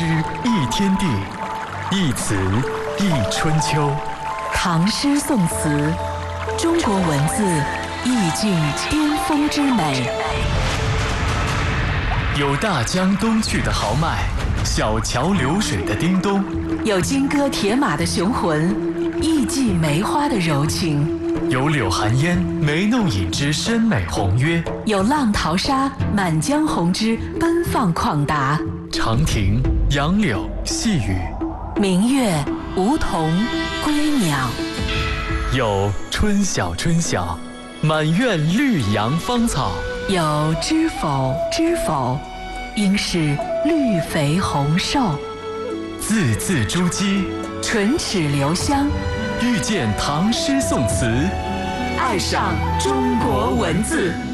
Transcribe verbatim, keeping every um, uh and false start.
之一天地，一词一春秋。 唐诗宋词，中国文字意境巅峰之美。 有大江东去的豪迈，小桥流水的叮咚； 有金戈铁马的雄浑，艺伎梅花的柔情； 有柳寒烟眉弄影之深美宏约； 有浪淘沙满江红之奔放旷达。 长亭、杨柳、细雨， 明月、梧桐、归鸟。 有春晓春晓，满院绿杨芳草； 有知否知否，应是绿肥红瘦。 字字珠玑， 唇齿留香， 遇见唐诗宋词， 爱上中国文字。